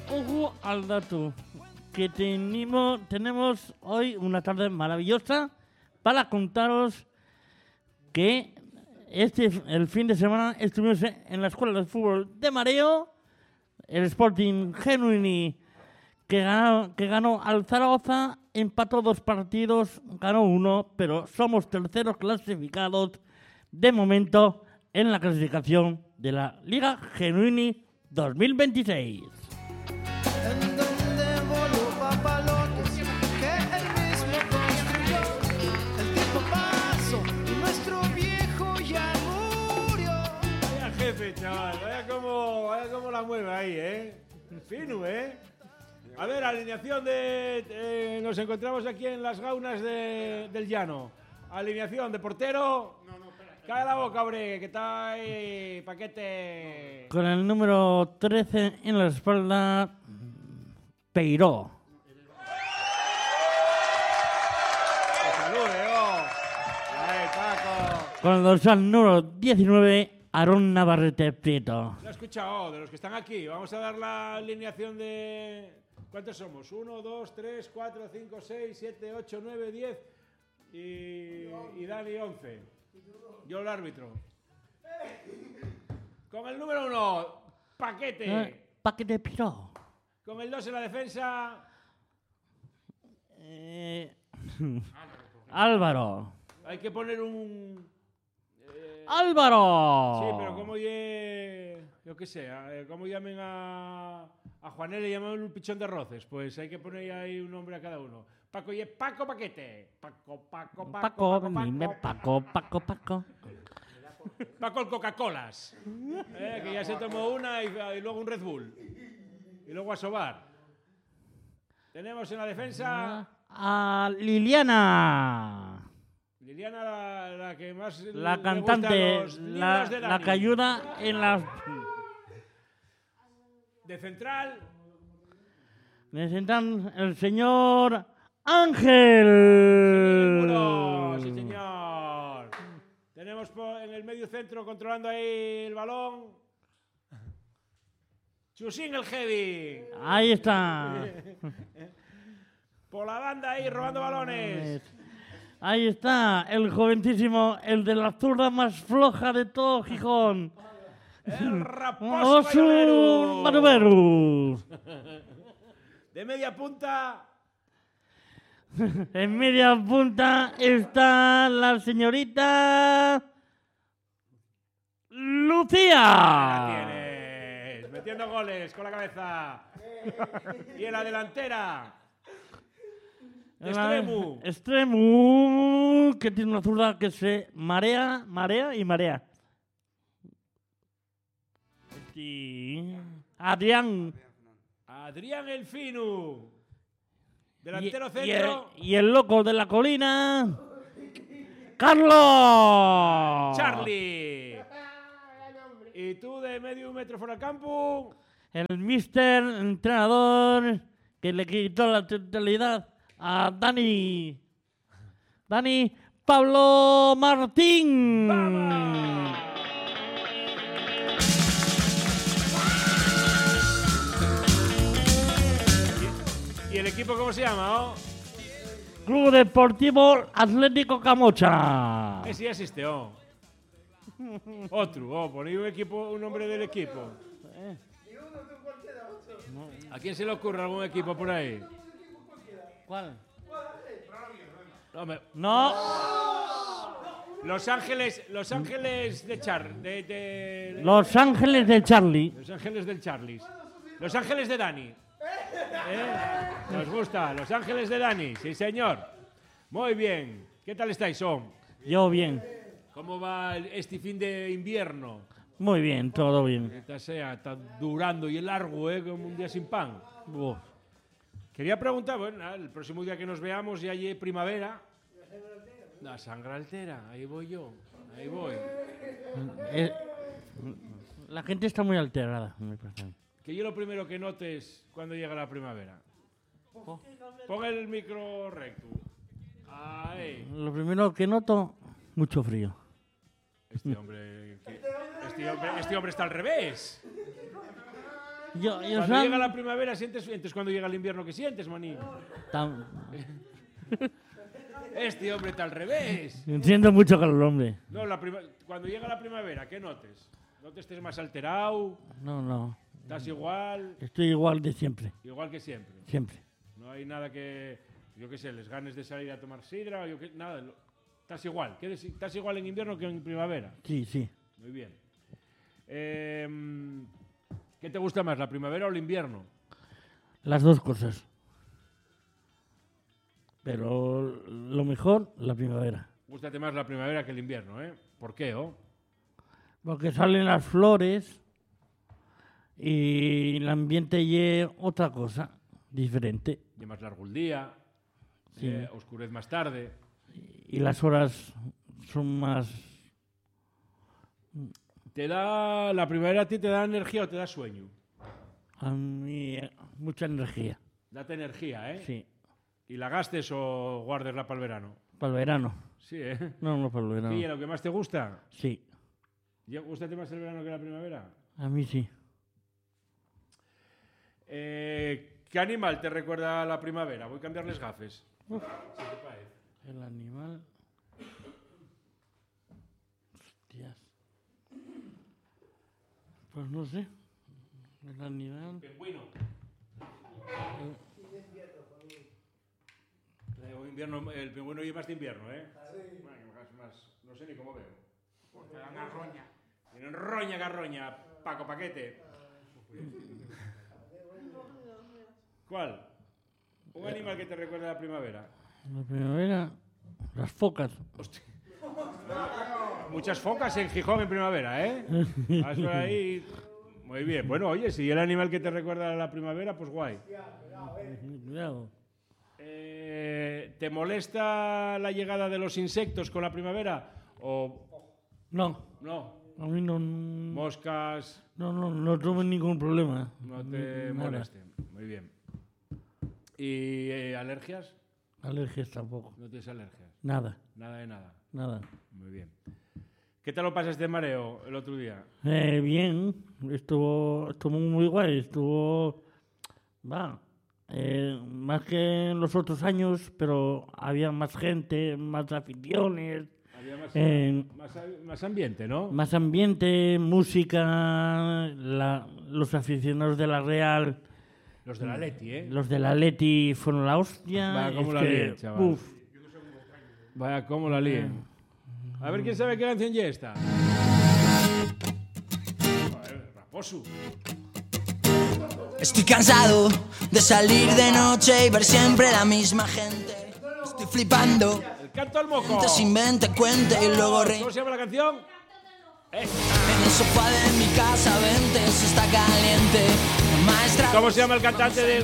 Ojo al dato, que tenemos hoy una tarde maravillosa para contaros que el fin de semana estuvimos en la Escuela de Fútbol de Mareo, el Sporting Genuini que ganó al Zaragoza, empató 2 partidos, ganó 1, pero somos terceros clasificados de momento en la clasificación de la Liga Genuini 2026. En donde voló papalotes que él mismo construyó. El tiempo pasó y nuestro viejo ya murió. Vaya jefe, chaval, vaya como la mueve ahí, fino, A ver, alineación nos encontramos aquí en las gaunas del llano. Alineación de portero. Cae la boca, hombre, que está ahí, paquete. Con el número 13 en la espalda, Peiró. Que salude, Ahí, Paco. Con el dorsal número 19, Aarón Navarrete Prieto. Lo he escuchado, de los que están aquí. Vamos a dar la alineación de... ¿Cuántos somos? 1, 2, 3, 4, 5, 6, 7, 8, 9, 10 y Dani 11. Yo el árbitro. Con el número 1, Paquete. Paquete Peiró. Con el 2 en la defensa, Álvaro. hay que poner un... ¡Álvaro! Sí, pero como yo qué sé, como llamen a Juanel y llaman un pichón de roces, pues hay que poner ahí un nombre a cada uno. Paco y Paco Paquete. Paco. Dime Paco. Paco el Coca-Colas. Que ya se tomó una y luego un Red Bull. Y luego a sobar. Tenemos en la defensa A Liliana. Liliana, la que más La le cantante, gustan los libros de la Dani. que ayuda en las... De central, Necesitan el señor Ángel. Muro, sí señor. Tenemos en el medio centro controlando ahí el balón. Chusín el heavy. Ahí está. Por la banda ahí robando balones. Ahí está, el jovencísimo, el de la zurda más floja de todo Gijón. El raposo Osu Bayoneru. Maruberu. De media punta, En media punta está la señorita Lucía. la tienes. Metiendo goles con la cabeza. Y en la delantera, Extremo, que tiene una zurda que se marea. Sí. Adrián. Adrián el Finu. Delantero centro, Y el loco de la colina. ¡Carlos! Charlie. Y tú de medio metro fuera del campo, El mister entrenador que le quitó la titularidad a Dani Pablo Martín. ¡vamos! ¿Y el equipo cómo se llama? Club Deportivo Atlético Camocha. Ese ya existe, Otro, ponéis un nombre del equipo. ¿A quién se le ocurre algún equipo por ahí? ¿Cuál? No, No. Los Ángeles de Los Ángeles de Charlie. Los Ángeles del Charlies. Los Ángeles de Dani. ¿Nos gusta? Los Ángeles de Dani, sí señor. Muy bien. ¿Qué tal estáis, Yo bien. ¿Cómo va este fin de invierno? Muy bien, todo bien. Está durando y largo, como un día sin pan. Uf. Quería preguntar, bueno, el próximo día que nos veamos ya hay primavera. La sangre altera, ahí voy yo, ahí voy. La gente está muy alterada, me parece. Que yo lo primero que notes cuando llega la primavera. Pon el micro recto. Ahí. Lo primero que noto, mucho frío. Este hombre está al revés. Yo Cuando Sam, llega la primavera sientes cuando llega el invierno que sientes, maní. tam- Este hombre está al revés. siento mucho calor, hombre. No, cuando llega la primavera, ¿qué notes? ¿No te estés más alterado? No. ¿Estás igual? Estoy igual de siempre. Igual que siempre. Siempre. No hay nada que, yo qué sé, les ganes de salir a tomar sidra, nada. Estás igual. ¿Estás igual en invierno que en primavera? Sí. Muy bien. ¿Qué te gusta más, la primavera o el invierno? Las dos cosas. Pero lo mejor, la primavera. Gústate más la primavera que el invierno, ¿eh? ¿Por qué, oh? Porque salen las flores y el ambiente es otra cosa, diferente. Y más largo el día, Sí. oscurece más tarde. Y las horas son más... ¿La primavera a ti te da energía o te da sueño? A mí, mucha energía. Date energía, ¿eh? Sí. ¿Y la gastes o guardesla para el verano? Para el verano. Sí, ¿eh? No para el verano. ¿Y lo que más te gusta? Sí. ¿Gústate más el verano que la primavera? A mí sí. ¿Qué animal te recuerda a la primavera? Voy a cambiarles gafes. Si te parece. El animal... Hostias. Pues no sé. El animal... Pingüino. El pingüino lleva más de invierno, ¿eh? No sé ni cómo veo. Te dan garroña. Tienen roña, garroña, Paco Paquete. ¿Cuál? Un animal que te recuerda a la primavera. La primavera... Las focas. Hostia. Muchas focas en Gijón en primavera, ¿eh? Vas por ahí. Muy bien. Bueno, oye, si el animal que te recuerda a la primavera, pues guay. Cuidado. ¿Te molesta la llegada de los insectos con la primavera? ¿O No. no? A mí no... Moscas, No tuve ningún problema. no te Nada. molesten. Muy bien. ¿Y alergias? Alergias tampoco. No tienes alergias. Nada. Nada de nada. Nada. Muy bien. ¿Qué tal lo pasaste de mareo el otro día? Bien. Estuvo muy guay. Más que en los otros años, pero había más gente, más aficiones, Había Eh, más ambiente, ¿no? más ambiente, música, los aficionados de la Real, Los de la Leti, ¿eh? los de la Leti fueron la hostia. Vaya, cómo es la que, líen, chaval. uf, Vaya, cómo la líen. A ver quién sabe qué canción ya está. Joder, Raposu. Estoy cansado de salir de noche y ver siempre la misma gente. Estoy flipando, El canto al moco. gente se invente, cuente y luego reír. ¿Cómo se llama la canción? En el sofá de mi casa, vente, eso está caliente. La maestra... ¿Cómo se llama el cantante de